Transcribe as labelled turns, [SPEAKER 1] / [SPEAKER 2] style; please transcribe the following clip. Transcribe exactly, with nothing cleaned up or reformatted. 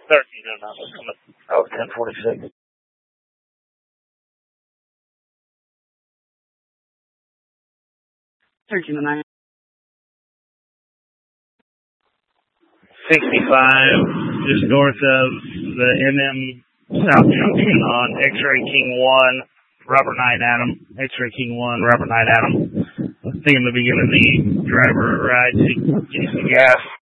[SPEAKER 1] thirteen oh nine.
[SPEAKER 2] Oh, ten forty-six.
[SPEAKER 3] thirteen oh nine.
[SPEAKER 1] sixty-five, just north of the N M South Junction on X-Ray King one, Robert Knight Adam. X-Ray King one, Robert Knight Adam. I think I'm going to be giving the driver a ride to get some gas.